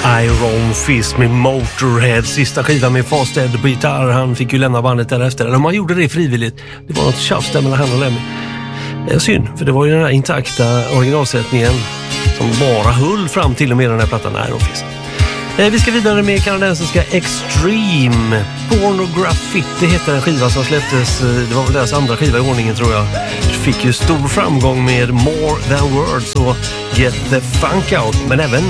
Iron Fist med Motorhead, sista skivan med Fast Ed på gitarr. Han fick ju lämna bandet därefter. Eller man gjorde det frivilligt. Det var något tjafs där mellan han och Lemmy. Det är synd, för det var ju den här intakta originalsättningen som bara höll fram till och med den här plattan Iron Fist. Vi ska vidare med kanadensiska Extreme. Pornography heter en skiva som släpptes. Det var väl deras andra skiva i ordningen, tror jag. Fick ju stor framgång med More Than Words och Get The Funk Out. Men även